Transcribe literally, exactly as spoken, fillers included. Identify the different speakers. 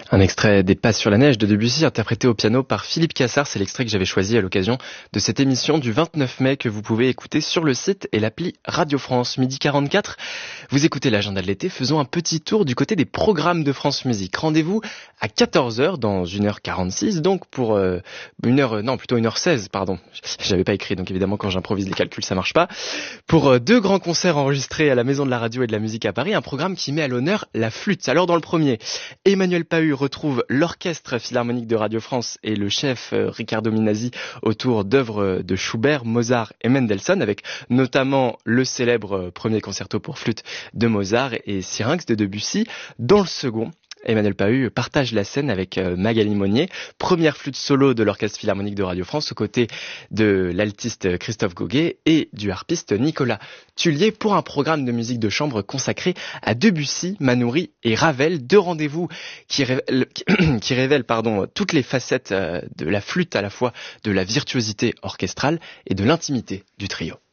Speaker 1: Un extrait des Pas sur la neige de Debussy interprété au piano par Philippe Cassard. C'est l'extrait que j'avais choisi à l'occasion de cette émission du vingt-neuf mai que vous pouvez écouter sur le site et l'appli Radio France. Midi quarante-quatre, vous écoutez l'agenda de l'été. Faisons un petit tour du côté des programmes de France Musique. Rendez-vous à quatorze heures dans une heure quarante-six, donc pour euh, une heure, non plutôt une heure seize, pardon. J'avais pas écrit, donc évidemment quand j'improvise les calculs ça marche pas. Pour euh, deux grands concerts enregistrés à la Maison de la Radio et de la Musique à Paris, un programme qui met à l'honneur la flûte. Alors dans le premier, Emmanuel Pahud retrouve l'Orchestre Philharmonique de Radio France et le chef euh, Riccardo Minasi autour d'œuvres de Schubert, Mozart et Mendelssohn, avec notamment le célèbre premier concerto pour flûte de Mozart et Syrinx de Debussy. Dans le second, Emmanuel Pahud partage la scène avec Magali Monnier, première flûte solo de l'Orchestre Philharmonique de Radio France, aux côtés de l'altiste Christophe Goguet et du harpiste Nicolas Tullier, pour un programme de musique de chambre consacré à Debussy, Manoury et Ravel. Deux rendez-vous qui révèlent, qui révèlent pardon, toutes les facettes de la flûte, à la fois de la virtuosité orchestrale et de l'intimité du trio.